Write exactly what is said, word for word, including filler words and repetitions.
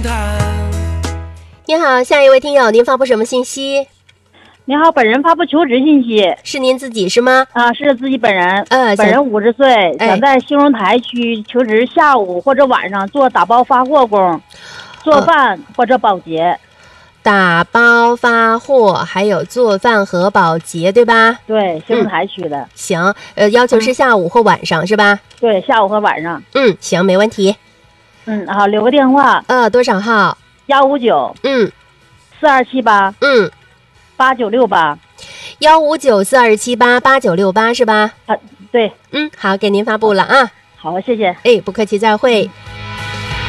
你好，下一位听友，您发布什么信息？ 你好，本人发布求职信息。 是您自己是吗？ 啊，是自己本人。 呃， 本人五十岁， 哎想在兴隆台区求职，下午或者晚上做打包发货工，做饭或者保洁。 打包发货，还有做饭和保洁，对吧？ 对，兴隆台区的。 嗯、行，呃，要求是下午或晚上、嗯、是吧？ 对，下午和晚上。 嗯，行，没问题。 嗯，好，留个电话。 呃，多少号？ 幺五九。 嗯。 四二七八。 嗯。 八九六八。 幺五九四二七八八九六八是吧？ 啊，对。 嗯，好，给您发布了啊。 好，谢谢。 哎，不客气，再会。 嗯